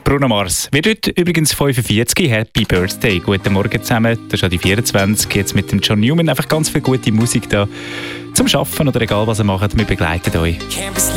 Bruno Mars wird heute übrigens 45. Happy Birthday. Guten Morgen zusammen. Das ist ja die 24. Jetzt mit dem John Newman. Einfach ganz viel gute Musik da zum Arbeiten oder egal was ihr macht. Wir begleiten euch.